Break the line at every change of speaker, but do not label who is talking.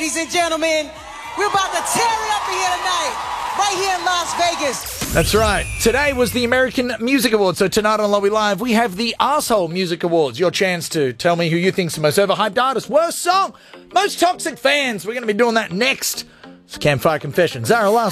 ladies and gentlemen. We're about to tear it up here tonight, right here in Las Vegas.
That's right. Today was the American Music Awards, so tonight on Lobby Live, we have the Arsehole Music Awards. Your chance to tell me who you think's the most overhyped artist, worst song, most toxic fans. We're going to be doing that next. It's Campfire Confessions. Zara Larson.